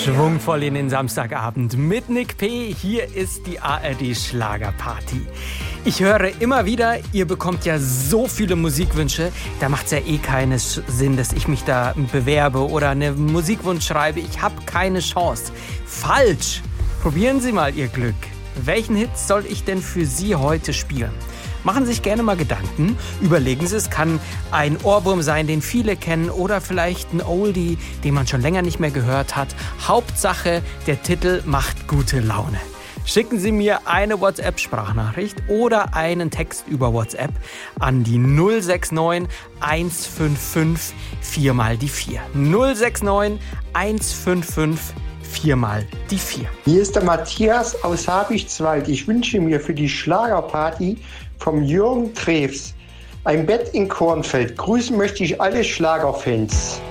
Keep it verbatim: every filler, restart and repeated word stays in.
Schwungvoll in den Samstagabend mit Nick P. Hier ist die A R D Schlagerparty. Ich höre immer wieder, ihr bekommt ja so viele Musikwünsche, da macht es ja eh keinen Sinn, dass ich mich da bewerbe oder einen Musikwunsch schreibe. Ich habe keine Chance. Falsch! Probieren Sie mal Ihr Glück. Welchen Hit soll ich denn für Sie heute spielen? Machen Sie sich gerne mal Gedanken. Überlegen Sie, es kann ein Ohrwurm sein, den viele kennen, oder vielleicht ein Oldie, den man schon länger nicht mehr gehört hat. Hauptsache, der Titel macht gute Laune. Schicken Sie mir eine WhatsApp-Sprachnachricht oder einen Text über WhatsApp an die null sechs neun eins fünf fünf vier mal die vier. null sechs neun eins fünf fünf vier mal die vier. Hier ist der Matthias aus Habichtswald. Ich wünsche mir für die Schlagerparty vom Jürgen Treves ein Bett in Kornfeld. Grüßen möchte ich alle Schlagerfans.